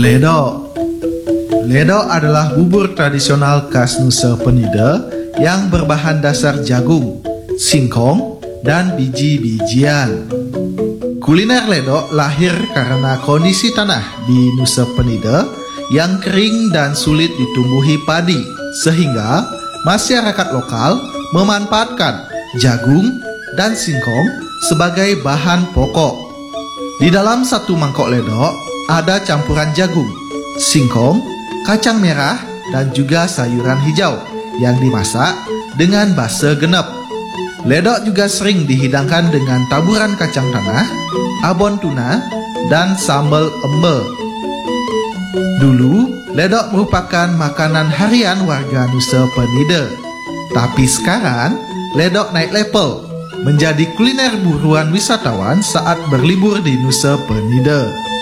Ledok. Ledok adalah bubur tradisional khas Nusa Penida yang berbahan dasar jagung, singkong, dan biji-bijian. Kuliner ledok lahir karena kondisi tanah di Nusa Penida yang kering dan sulit ditumbuhi padi, sehingga masyarakat lokal memanfaatkan jagung dan singkong sebagai bahan pokok. Di dalam satu mangkok ledok ada campuran jagung, singkong, kacang merah, dan juga sayuran hijau yang dimasak dengan basa genep. Ledok juga sering dihidangkan dengan taburan kacang tanah, abon tuna, dan sambal embe. Dulu, ledok merupakan makanan harian warga Nusa Penida. Tapi sekarang, ledok naik level menjadi kuliner buruan wisatawan saat berlibur di Nusa Penida.